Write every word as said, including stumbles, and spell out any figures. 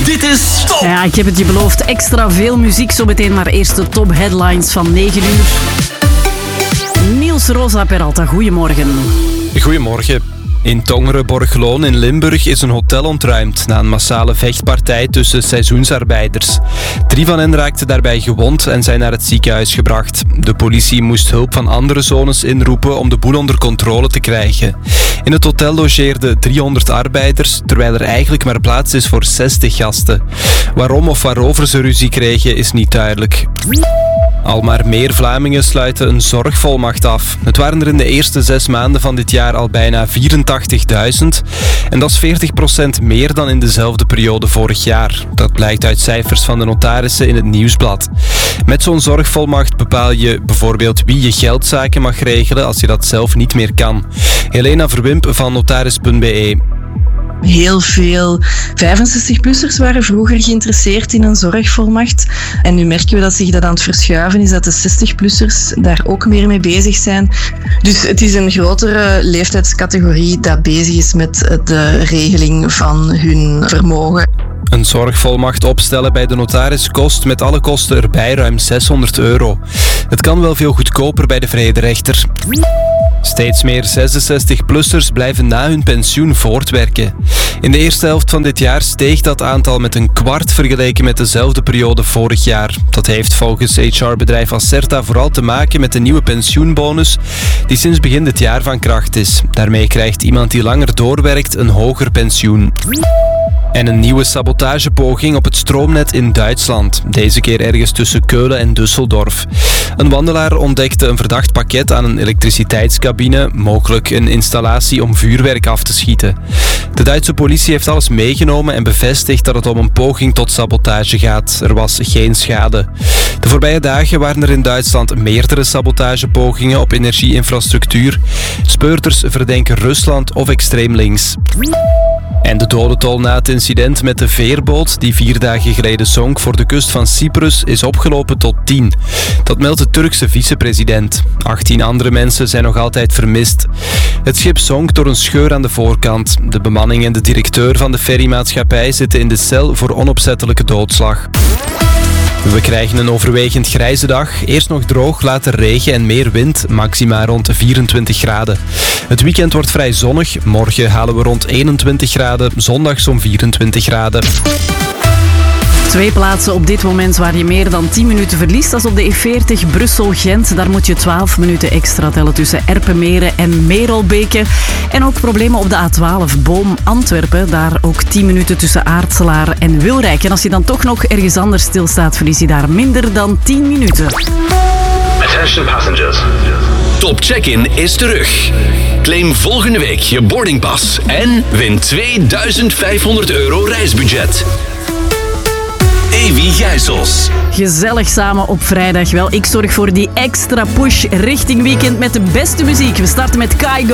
Dit is Top. Ja, ik heb het je beloofd. Extra veel muziek zo meteen, maar eerst de top headlines van negen uur. Niels Rosa Peralta, goedemorgen. Goedemorgen. In Tongeren-Borgloon in Limburg is een hotel ontruimd na een massale vechtpartij tussen seizoensarbeiders. Drie van hen raakten daarbij gewond en zijn naar het ziekenhuis gebracht. De politie moest hulp van andere zones inroepen om de boel onder controle te krijgen. In het hotel logeerden driehonderd arbeiders, terwijl er eigenlijk maar plaats is voor zestig gasten. Waarom of waarover ze ruzie kregen is niet duidelijk. Al maar meer Vlamingen sluiten een zorgvolmacht af. Het waren er in de eerste zes maanden van dit jaar al bijna vierentachtigduizend. En dat is veertig procent meer dan in dezelfde periode vorig jaar. Dat blijkt uit cijfers van de notarissen in het Nieuwsblad. Met zo'n zorgvolmacht bepaal je bijvoorbeeld wie je geldzaken mag regelen als je dat zelf niet meer kan. Helena Verwimp van notaris punt b e. Heel veel vijfenzestig-plussers waren vroeger geïnteresseerd in een zorgvolmacht. En nu merken we dat zich dat aan het verschuiven is, dat de zestig-plussers daar ook meer mee bezig zijn. Dus het is een grotere leeftijdscategorie dat bezig is met de regeling van hun vermogen. Een zorgvolmacht opstellen bij de notaris kost met alle kosten erbij ruim zeshonderd euro. Het kan wel veel goedkoper bij de vrederechter. Steeds meer zesenzestig-plussers blijven na hun pensioen voortwerken. In de eerste helft van dit jaar steeg dat aantal met een kwart vergeleken met dezelfde periode vorig jaar. Dat heeft volgens H R-bedrijf Acerta vooral te maken met de nieuwe pensioenbonus die sinds begin dit jaar van kracht is. Daarmee krijgt iemand die langer doorwerkt een hoger pensioen. En een nieuwe sabotagepoging op het stroomnet in Duitsland. Deze keer ergens tussen Keulen en Düsseldorf. Een wandelaar ontdekte een verdacht pakket aan een elektriciteitscabine, mogelijk een installatie om vuurwerk af te schieten. De Duitse politie heeft alles meegenomen en bevestigt dat het om een poging tot sabotage gaat. Er was geen schade. De voorbije dagen waren er in Duitsland meerdere sabotagepogingen op energieinfrastructuur. Speurders verdenken Rusland of extreem links. En de dodentol na het incident met de veerboot die vier dagen geleden zonk voor de kust van Cyprus is opgelopen tot tien. Dat meldt de Turkse vicepresident. achttien andere mensen zijn nog altijd vermist. Het schip zonk door een scheur aan de voorkant. De bemanning en de directeur van de ferrymaatschappij zitten in de cel voor onopzettelijke doodslag. We krijgen een overwegend grijze dag. Eerst nog droog, later regen en meer wind, maxima rond vierentwintig graden. Het weekend wordt vrij zonnig. Morgen halen we rond eenentwintig graden, zondag zo'n vierentwintig graden. Twee plaatsen op dit moment waar je meer dan tien minuten verliest. Dat is op de E veertig Brussel-Gent. Daar moet je twaalf minuten extra tellen tussen Erpenmeren en Merelbeke. En ook problemen op de A twaalf Boom-Antwerpen. Daar ook tien minuten tussen Aartselaar en Wilrijk. En als je dan toch nog ergens anders stilstaat, verlies je daar minder dan tien minuten. Attention passengers. Top Check-in is terug. Claim volgende week je boardingpas en win tweeduizend vijfhonderd euro reisbudget. Evi Gijsels. Gezellig samen op vrijdag. Wel, ik zorg voor die extra push richting weekend met de beste muziek. We starten met Kygo.